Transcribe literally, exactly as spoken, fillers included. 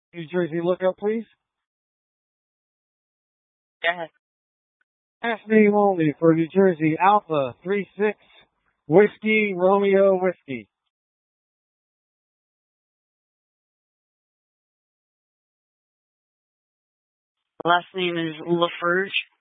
New Jersey lookup, please. Go ahead. Last name only for New Jersey, Alpha three six Whiskey Romeo Whiskey. Last name is Laferge.